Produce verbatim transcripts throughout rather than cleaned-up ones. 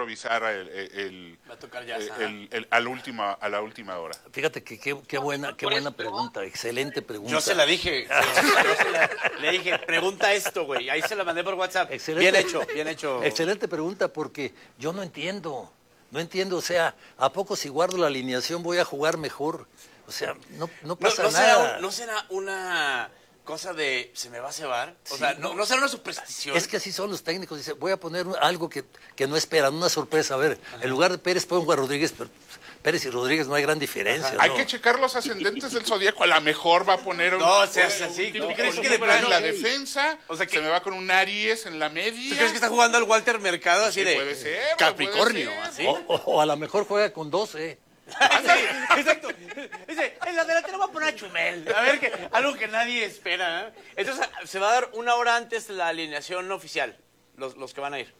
improvisar el, el, el, Va a tocar jazz, el, el, el, a, la última, a la última hora. Fíjate que qué, qué buena, qué buena pregunta, excelente pregunta. Yo se la dije, yo se la, le dije, pregunta esto, güey, ahí se la mandé por WhatsApp. Excelente, bien hecho, bien hecho. Excelente pregunta porque yo no entiendo, no entiendo, o sea, ¿a poco si guardo la alineación voy a jugar mejor? O sea, no, no pasa no, no nada. Será un, ¿No será una cosa de se me va a cebar? O Sí, sea, ¿no, no. ¿no será una superstición? Es que así son los técnicos, dice, voy a poner algo que, que no esperan, una sorpresa. A ver, en lugar de Pérez pongo a Rodríguez, pero Pérez y Rodríguez no hay gran diferencia. ¿no? Hay que checar los ascendentes del zodiaco, a lo mejor va a poner un, no, se hace así. ¿Tú no, crees no, que de en plano, la sí. defensa O sea que, se me va con un Aries en la media? ¿Tú crees que está jugando al Walter Mercado así Sí, de puede ser, Capricornio? puede ser. Así. O, o- o a lo mejor juega con doce. Sí, exacto. Dice, en la delantera va a poner a Chumel. A ver, que, algo que nadie espera. ¿eh? Entonces, se va a dar una hora antes la alineación oficial, los, los que van a ir.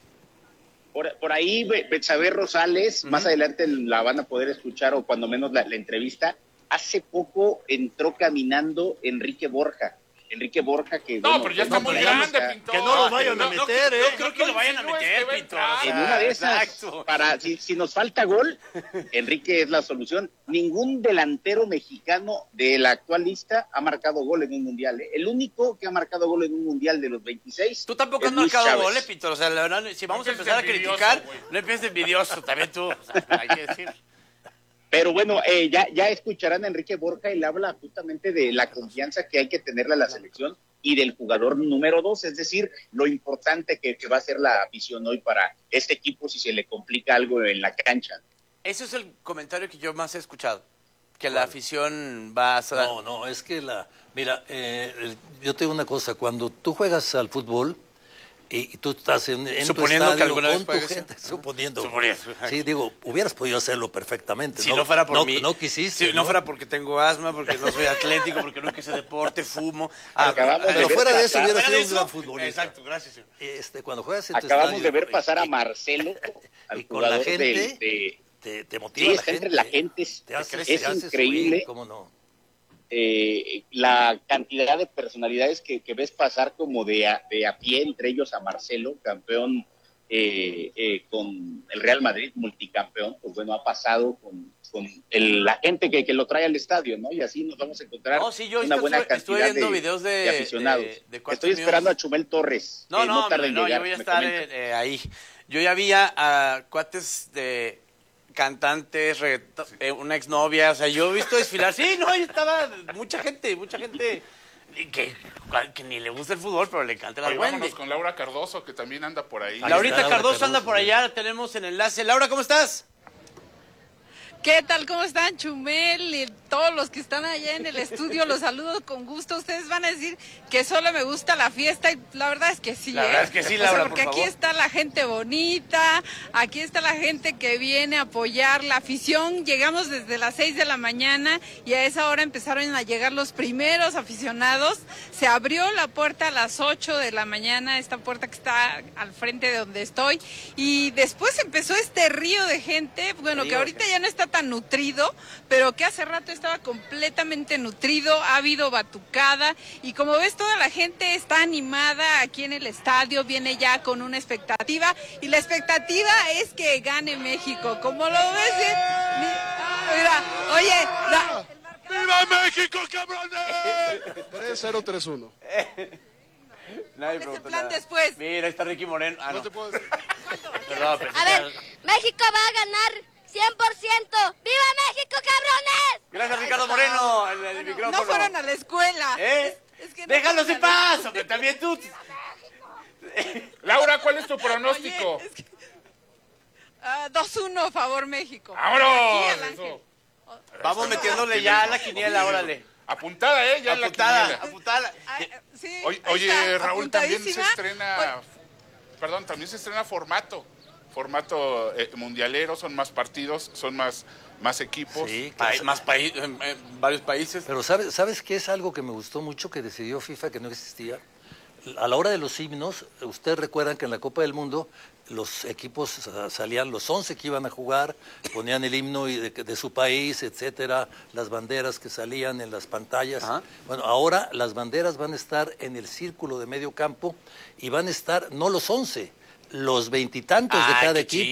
Por, por ahí, Betsabe Rosales, uh-huh. más adelante la van a poder escuchar, o cuando menos la, la entrevista. Hace poco entró caminando Enrique Borja. Enrique Borja que... No, bueno, pero ya pues, está muy no, grande, no, Pintor. Que no lo vayan no, a meter, no, ¿eh? No creo que lo vayan a meter, Pintor. En una de esas, Exacto. para, si, si nos falta gol, Enrique es la solución. Ningún delantero mexicano de la actual lista ha marcado gol en un mundial. ¿eh? El único que ha marcado gol en un mundial de los veintiséis. Tú tampoco has marcado goles, Pintor. O sea, la verdad, si vamos no a empezar a criticar, wey. No empieces envidioso, también tú. O sea, hay que decir. Pero bueno, eh, ya, ya escucharán a Enrique Borja, él habla justamente de la confianza que hay que tenerle a la selección y del jugador número dos, es decir, lo importante que, que va a ser la afición hoy para este equipo si se le complica algo en la cancha. Ese es el comentario que yo más he escuchado, que la afición va a... No, no, es que la... Mira, eh, yo te digo una cosa, cuando tú juegas al fútbol y, y tú estás en, en suponiendo tu estadio que alguna con vez tu juegues, gente, suponiendo. suponiendo. Sí, digo, hubieras podido hacerlo perfectamente. Si no, no fuera por no, mí. No quisiste. Si no, no fuera porque tengo asma, porque no soy atlético, porque nunca hice deporte, fumo. Ah, Acabamos pero de fuera ver de eso pasar, hubiera sido de un gran eso, futbolista. Exacto, gracias. Señor. Este, cuando juegas en tu Acabamos estadio, de ver pasar y, a Marcelo, al y con la gente, de, de, te, te motiva sí, la está gente. entre la gente, es, te hace, es te hace increíble. Subir, ¿cómo no? Eh, la cantidad de personalidades que, que ves pasar como de a, de a pie, entre ellos a Marcelo, campeón eh, eh, con el Real Madrid, multicampeón, pues bueno, ha pasado con, con el, la gente que, que lo trae al estadio, ¿no? Y así nos vamos a encontrar no, sí, yo una buena estuve, cantidad estuve viendo de, videos de, de aficionados. De, de Estoy esperando a Chumel Torres. No, eh, no, no, tarda hombre, en no, llegar, yo voy a me estar comenta. eh, ahí. Yo ya vi a, a cuates de cantantes, reggaetón, eh, una exnovia, o sea, yo he visto desfilar, sí, no, ahí estaba mucha gente, mucha gente que, que ni le gusta el fútbol, pero le encanta la Oye, vámonos Wendy. con Laura Cardoso, que también anda por ahí. Laurita está Laura Cardoso Cardoso, anda por allá, la tenemos en enlace. Laura, ¿cómo estás? ¿Qué tal? ¿Cómo están, Chumel? Y todos los que están allá en el estudio, los saludo con gusto. Ustedes van a decir que solo me gusta la fiesta y la verdad es que sí, La ¿eh? verdad es que sí, O sea, Laura, porque por aquí favor. está la gente bonita, aquí está la gente que viene a apoyar la afición. Llegamos desde las seis de la mañana y a esa hora empezaron a llegar los primeros aficionados. Se abrió la puerta a las ocho de la mañana, esta puerta que está al frente de donde estoy, y después empezó este río de gente, bueno, que ahorita ya no está tan nutrido, pero que hace rato estaba completamente nutrido, ha habido batucada y como ves toda la gente está animada aquí en el estadio, viene ya con una expectativa y la expectativa es que gane México, como lo ves, ¿eh? Mira, oye, la... ¡Viva México, cabrones! tres cero tres uno. Nadie ¿cuál es el preguntó plan nada. después? Mira, ahí está Ricky Moreno. Ah, No no. te puedo decir. Perdón, pensé A que ver, era- México va a ganar cien por ciento. ¡Viva México, cabrones! Gracias, Ricardo Moreno, en el micrófono. No fueron a la escuela. ¿Eh? Es- es que no Déjalos fueron en a la- paz, hombre, también tú. Laura, ¿cuál es tu pronóstico? Oye, es que- Ah, dos uno a favor México. ¡Vámonos! Aquí al Ángel. Eso. Vamos metiéndole ya a la quiniela, órale. Apuntada, ¿eh? Ya en la Apuntada, quiniela. apuntada. Ah, eh, sí, Oye, ahí oye, está, Raúl, también se apuntadísima. estrena, perdón, también se estrena formato, formato eh, mundialero, son más partidos, son más, más equipos. Sí, Pa- claro. más países, en, en varios países. Pero ¿sabes, ¿sabes qué es algo que me gustó mucho que decidió FIFA que no existía? A la hora de los himnos, ustedes recuerdan que en la Copa del Mundo los equipos salían, los once que iban a jugar, ponían el himno y de, de su país, etcétera, las banderas que salían en las pantallas. Ajá. Bueno, ahora las banderas van a estar en el círculo de medio campo y van a estar, no los once, los veintitantos de Ah, cada qué equipo.